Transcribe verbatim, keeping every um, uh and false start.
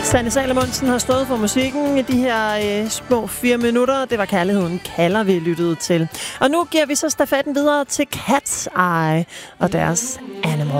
Sanne Salomonsen har stået for musikken i de her øh, små fire minutter. Det var Kærligheden kalder, vi lyttede til. Og nu giver vi så stafetten videre til Cat's Eye og deres Animal.